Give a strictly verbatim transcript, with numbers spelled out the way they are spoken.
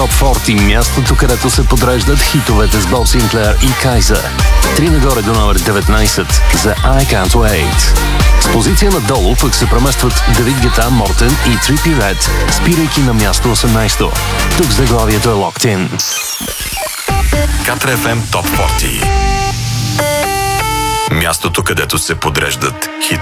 Топ сорок, мястото, където се подреждат хитовете с Боб Синклер и Кайза. Три нагоре до номер деветнайсет за I Can't Wait. С позиция надолу пък се преместват Давид Гета, Мортен и Трипи Ред, спирайки на място осемнайсето. Тук заглавието е Locked In. Катра еф ем Топ сорок. Мястото, където се подреждат хит